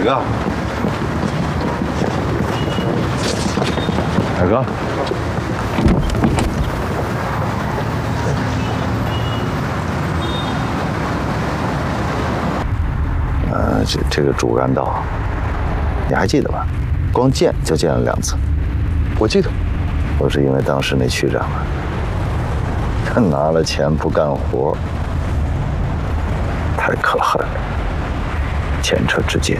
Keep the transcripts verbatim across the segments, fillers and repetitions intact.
哥，海哥，呃，这这个主干道，你还记得吧？光见就见了两次。 我记得， 都是因为当时那区长啊，他拿了钱不干活，太可恨了，前车之鉴。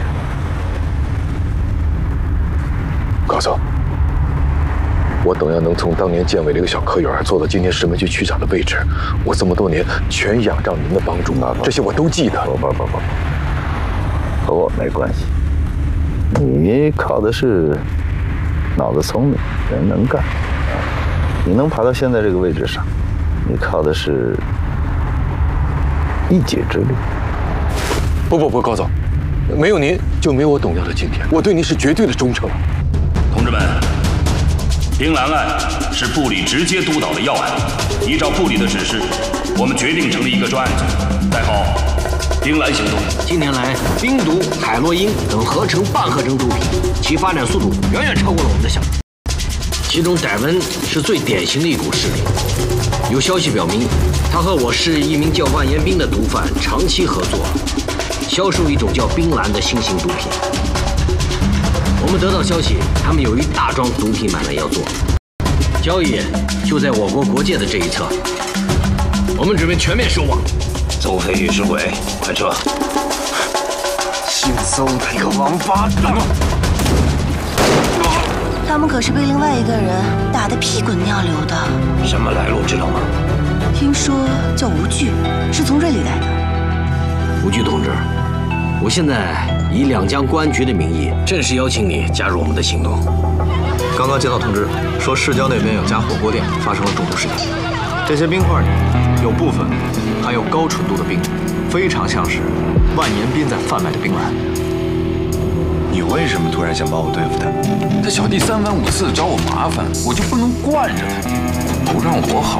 高总，我等要能从当年建委的一个小科员做到今天石门区区长的位置，我这么多年全仰仗您的帮助，这些我都记得。 不不不不，和我没关系。你靠的是脑子聪明，人能干。你能爬到现在这个位置上，你靠的是一己之力。 不不不，高总，没有您就没有我董耀的今天，我对您是绝对的忠诚。 同志们，丁兰案是部里直接督导的要案，依照部里的指示，我们决定成立一个专案组，代号丁兰行动。 近年来，冰毒、海洛因等合成、半合成毒品，其发展速度远远超过了我们的想象。其中翟文是最典型的一股势力。有消息表明，他和我市一名叫万延斌的毒贩长期合作，销售一种叫冰蓝的新型毒品。我们得到消息，他们有一大桩毒品买卖要做，交易就在我国国界的这一侧。我们准备全面收网。 邹飞与是鬼，快撤！ 姓邹的一个王八蛋！ 他们可是被另外一个人打得屁滚尿流的。 什么来路知道吗？ 听说叫吴惧，是从这里来的。 吴惧同志，我现在以两江公安局的名义，正式邀请你加入我们的行动。 刚刚接到通知，说市郊那边有家火锅店发生了中毒事件，这些冰块里有部分含有高纯度的冰，非常像是万延斌在贩卖的冰蓝。 你为什么突然想帮我对付他？他小弟三番五次找我麻烦，我就不能惯着他，不让我好。